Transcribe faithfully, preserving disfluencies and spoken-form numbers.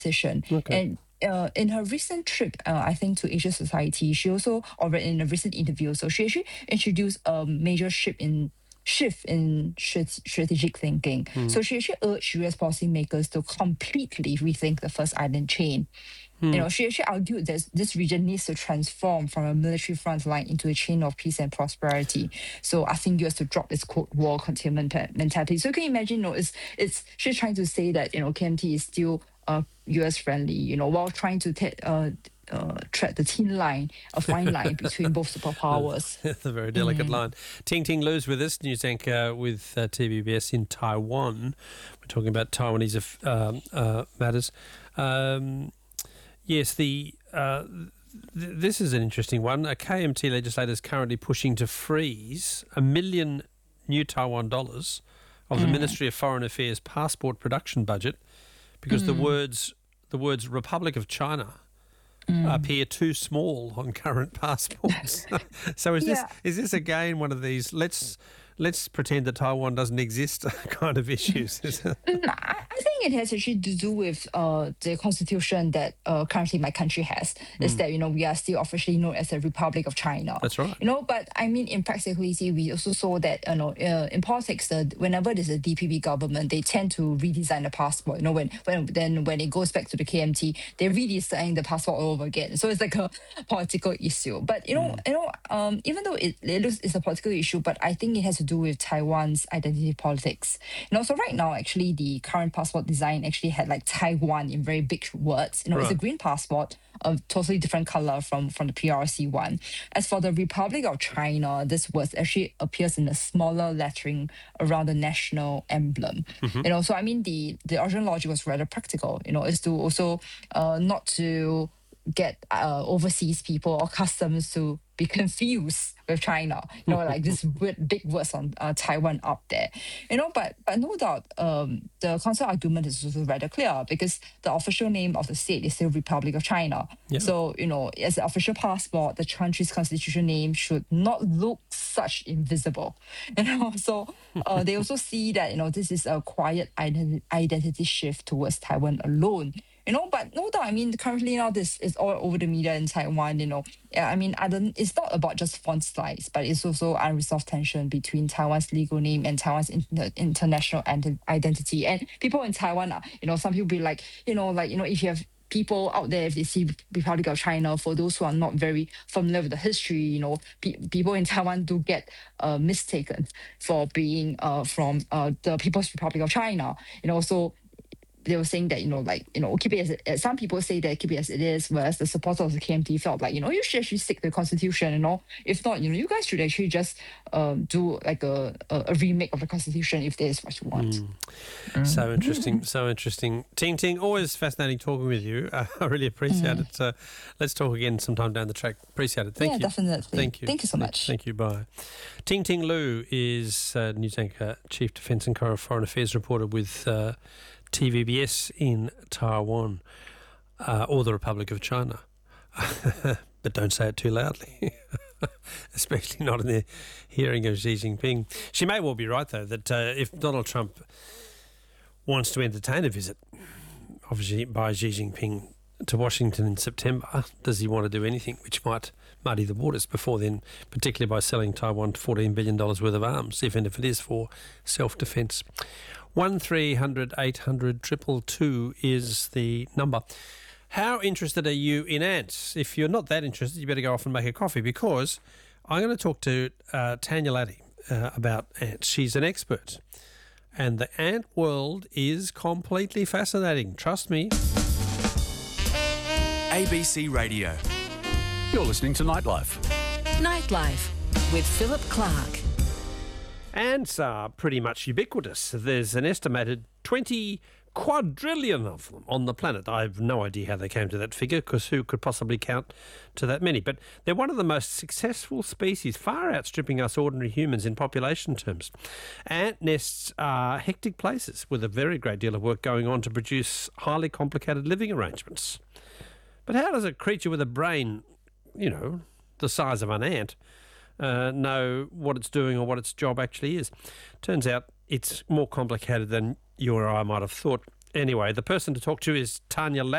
competition. Okay. And uh, in her recent trip, uh, I think, to Asia Society, she also, or in a recent interview, so she actually introduced a major shift in shift in strat- strategic thinking. So she actually urged U S policymakers to completely rethink the first island chain. You know, she actually argued that this region needs to transform from a military front line into a chain of peace and prosperity. So asking U S to drop its Cold War containment menta- mentality. So you can imagine, you know, it's it's she's trying to say that, you know, K M T is still uh, U S friendly, you know, while trying to te- uh, uh, tread the thin line, a fine line between both superpowers. It's a very delicate line. Ting Ting Lu's with us, news anchor with uh, T V B S in Taiwan. We're talking about Taiwanese um, uh, matters. Um, yes, the uh, th- this is an interesting one. A K M T legislator is currently pushing to freeze a million new Taiwan dollars of the Ministry of Foreign Affairs passport production budget because the words the words Republic of China appear too small on current passports. So is Yeah. this is this again one of these let's let's pretend that Taiwan doesn't exist kind of issues? Is it? Mm, I I think it has actually to do with uh, the constitution that uh, currently my country has. Is that, you know, we are still officially known as the Republic of China. That's right. You know, but I mean, in practicality, we also saw that, you know, uh, in politics, uh, whenever there's a D P P government, they tend to redesign the passport. You know, when when then when it goes back to the K M T, they redesign the passport all over again. So it's like a political issue. But you know, you know, um, even though it, it looks it's a political issue, but I think it has to do with Taiwan's identity politics. You know, so right now, actually, the current passport design actually had like Taiwan in very big words. You know, it's a Right. green passport, a totally different color from from the P R C one. As for the Republic of China, this word actually appears in a smaller lettering around the national emblem. You know, so I mean, the the original logic was rather practical. You know, is to also uh, not to get uh, overseas people or customs to be confused with China. You know, like this weird big words on uh, Taiwan up there. You know, but but no doubt, um, the concept argument is also rather clear because the official name of the state is still Republic of China. Yeah. So you know, as an official passport, the country's constitutional name should not look such invisible. You know, so uh, they also see that, you know, this is a quiet ident- identity shift towards Taiwan alone. You know, but no doubt, I mean, currently now this is all over the media in Taiwan, you know. Yeah, I mean, I don't, it's not about just font size, but it's also unresolved tension between Taiwan's legal name and Taiwan's inter- international ident- identity. And people in Taiwan, are, you know, some people be like, you know, like, you know, if you have people out there, if they see Republic of China, for those who are not very familiar with the history, you know, pe- people in Taiwan do get uh, mistaken for being uh, from uh, the People's Republic of China. You know, so they were saying that, you know, like, you know, keep it as it, uh, some people say that keep it as it is, whereas the supporters of the K M T felt like, you know, you should actually stick to the constitution, you know. If not, you know, you guys should actually just um, do like a, a, a remake of the constitution if that is what you want. So interesting, so interesting. Ting Ting, always fascinating talking with you. Uh, I really appreciate it. Uh, let's talk again sometime down the track. Appreciate it. Thank Yeah, you. definitely. Thank you. Thank you so much. Thank you. Bye. Ting Ting Lu is uh, news anchor, Chief Defence and Foreign Affairs reporter with uh, T V B S in Taiwan, uh, or the Republic of China. But don't say it too loudly, especially not in the hearing of Xi Jinping. She may well be right, though, that uh, if Donald Trump wants to entertain a visit, obviously by Xi Jinping to Washington in September, does he want to do anything which might muddy the waters before then, particularly by selling Taiwan fourteen billion dollars worth of arms, even if it is for self-defence? one three hundred eight hundred two two two is the number. How interested are you in ants? If you're not that interested, you better go off and make a coffee, because I'm going to talk to uh, Tanya Laddie uh, about ants. She's an expert, and the ant world is completely fascinating. Trust me. A B C Radio. You're listening to Nightlife. Nightlife with Philip Clark. Ants are pretty much ubiquitous. There's an estimated twenty quadrillion of them on the planet. I have no idea how they came to that figure, because who could possibly count to that many? But they're one of the most successful species, far outstripping us ordinary humans in population terms. Ant nests are hectic places with a very great deal of work going on to produce highly complicated living arrangements. But how does a creature with a brain, you know, the size of an ant, uh, know what it's doing or what its job actually is? Turns out it's more complicated than you or I might have thought. Anyway, the person to talk to is Tanya Lau.